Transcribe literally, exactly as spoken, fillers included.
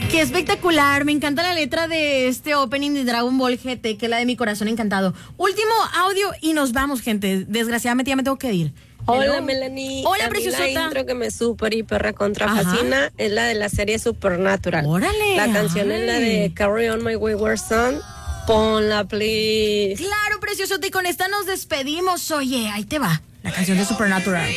Qué espectacular, me encanta la letra de este opening de Dragon Ball G T, que es la de Mi Corazón Encantado. Último audio y nos vamos, gente. Desgraciadamente ya me tengo que ir. Hola, Hello. Melanie. Hola, a mí preciosota. la intro que me super, hiper, recontra Ajá. fascina es la de la serie Supernatural. Órale. La canción Ay. es la de Carry On My Wayward Son. Ponla, please. Claro, preciosota, y con esta nos despedimos. Oye, ahí te va, la canción de Supernatural.